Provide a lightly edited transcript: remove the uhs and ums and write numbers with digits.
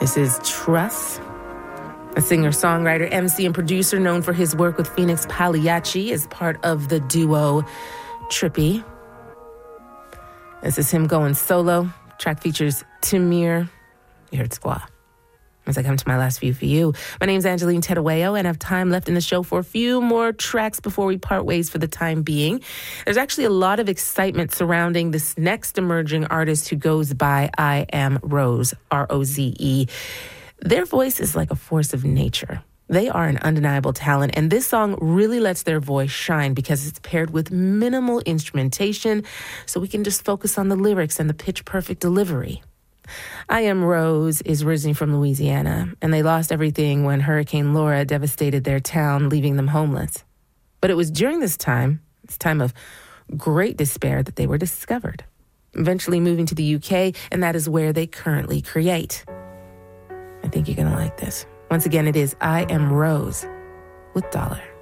This is Trust. A singer-songwriter, MC, and producer known for his work with Phoenix Pagliacci is part of the duo Trippy. This is him going solo. Track features Tamir. You heard Squaw. As I come to my last few for you, my name's Angeline Terueo, and I have time left in the show for a few more tracks before we part ways for the time being. There's actually a lot of excitement surrounding this next emerging artist who goes by I Am Rose, R-O-Z-E. Their voice is like a force of nature. They are an undeniable talent, and this song really lets their voice shine because it's paired with minimal instrumentation, so we can just focus on the lyrics and the pitch-perfect delivery. I Am Rose is originally from Louisiana, and they lost everything when Hurricane Laura devastated their town, leaving them homeless. But it was during this time of great despair, that they were discovered, eventually moving to the UK, and that is where they currently create. I think you're going to like this. Once again, it is I Am Rose with Dollar.